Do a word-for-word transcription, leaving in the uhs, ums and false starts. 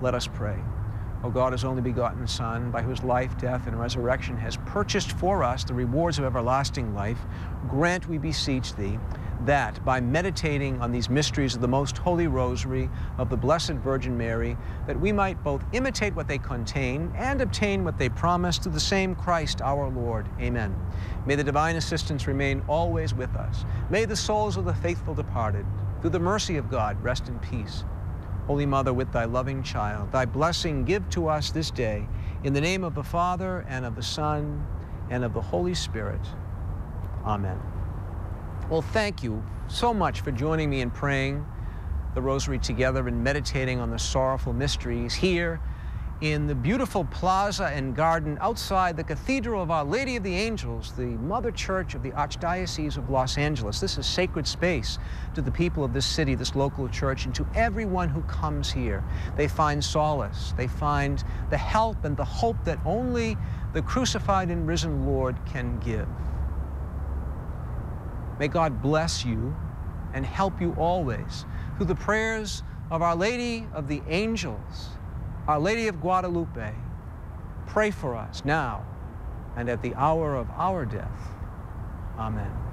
Let us pray. O God, His only begotten Son, by whose life, death, and resurrection has purchased for us the rewards of everlasting life, grant, we beseech Thee, that by meditating on these mysteries of the most holy rosary of the Blessed Virgin Mary, that we might both imitate what they contain and obtain what they promise through the same Christ our Lord. Amen. May the divine assistance remain always with us. May the souls of the faithful departed, through the mercy of God, rest in peace. Holy Mother, with thy loving child, thy blessing give to us this day, in the name of the Father, and of the Son, and of the Holy Spirit. Amen. Well, thank you so much for joining me in praying the Rosary together and meditating on the sorrowful mysteries here in the beautiful plaza and garden outside the Cathedral of Our Lady of the Angels, the Mother Church of the Archdiocese of Los Angeles. This is sacred space to the people of this city, this local church, and to everyone who comes here. They find solace, they find the help and the hope that only the crucified and risen Lord can give. May God bless you and help you always through the prayers of Our Lady of the Angels, Our Lady of Guadalupe. Pray for us now and at the hour of our death. Amen.